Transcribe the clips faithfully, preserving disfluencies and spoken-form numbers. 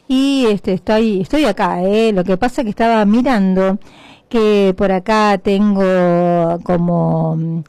Y este, estoy, estoy acá, ¿eh? Lo que pasa es que estaba mirando que por acá tengo como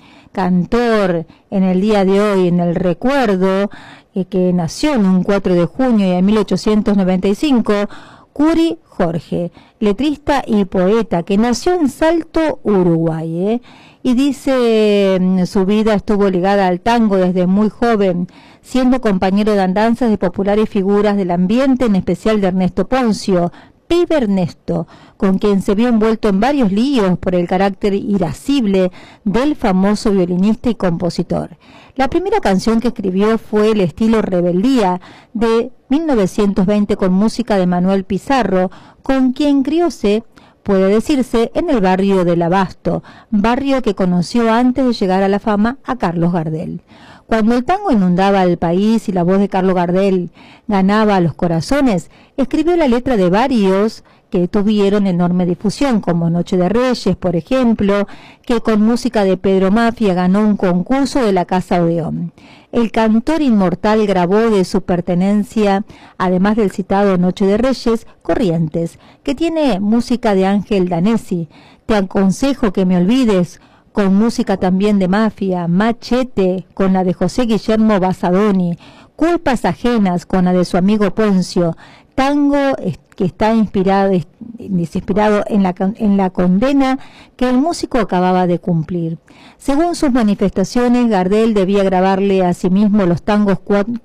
cantor en el día de hoy, en el recuerdo, eh, que nació en un cuatro de junio de mil ochocientos noventa y cinco, Curi Jorge, letrista y poeta, que nació en Salto, Uruguay, ¿eh? Y dice, su vida estuvo ligada al tango desde muy joven, siendo compañero de andanzas de populares figuras del ambiente, en especial de Ernesto Poncio, Pibe Ernesto, con quien se vio envuelto en varios líos por el carácter irascible del famoso violinista y compositor. La primera canción que escribió fue El estilo Rebeldía, de mil novecientos veinte, con música de Manuel Pizarro, con quien crióse, puede decirse, en el barrio del Abasto, barrio que conoció antes de llegar a la fama a Carlos Gardel. Cuando el tango inundaba el país y la voz de Carlos Gardel ganaba los corazones, escribió la letra de varios que tuvieron enorme difusión, como Noche de Reyes, por ejemplo, que con música de Pedro Mafia ganó un concurso de la Casa Odeón. El cantor inmortal grabó de su pertenencia, además del citado Noche de Reyes, Corrientes, que tiene música de Ángel Danesi, Te aconsejo que me olvides, con música también de Mafia, Machete, con la de José Guillermo Basadoni, Culpas ajenas, con la de su amigo Poncio, tango que está inspirado, inspirado en, la, en la condena que el músico acababa de cumplir. Según sus manifestaciones, Gardel debía grabarle a sí mismo los tangos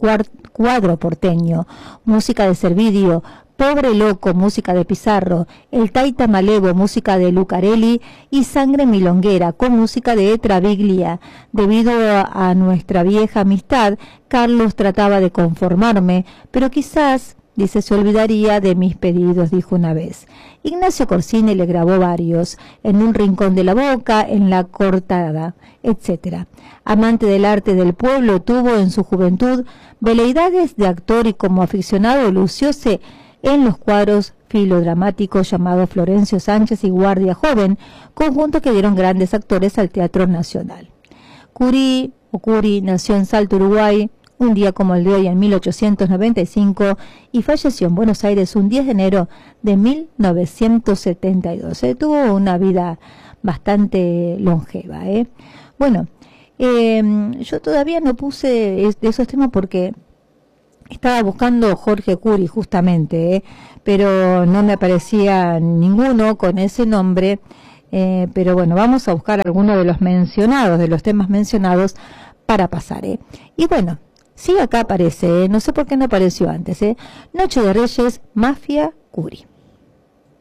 Cuadro Porteño, música de Servideo, Pobre Loco, música de Pizarro, El Taita Malevo, música de Lucarelli, y Sangre Milonguera, con música de Traviglia. Debido a, a nuestra vieja amistad, Carlos trataba de conformarme, pero quizás, dice, se olvidaría de mis pedidos, dijo una vez. Ignacio Corsini le grabó varios, En un rincón de la boca, En la cortada, etcétera. Amante del arte del pueblo, tuvo en su juventud veleidades de actor y como aficionado lucióse en los cuadros filodramáticos llamados Florencio Sánchez y Guardia Joven, conjuntos que dieron grandes actores al Teatro Nacional. Curi, o Curi, nació en Salto, Uruguay, un día como el de hoy en mil ochocientos noventa y cinco, y falleció en Buenos Aires un diez de enero de mil novecientos setenta y dos. Eh, tuvo una vida bastante longeva. ¿eh? Bueno, eh, yo todavía no puse de esos temas porque estaba buscando Jorge Curi justamente, ¿eh? pero no me aparecía ninguno con ese nombre. Eh, pero bueno, vamos a buscar alguno de los mencionados, de los temas mencionados para pasar. ¿eh? Y bueno, sí, acá aparece, ¿eh? no sé por qué no apareció antes. ¿eh? Noche de Reyes, Mafia, Curi.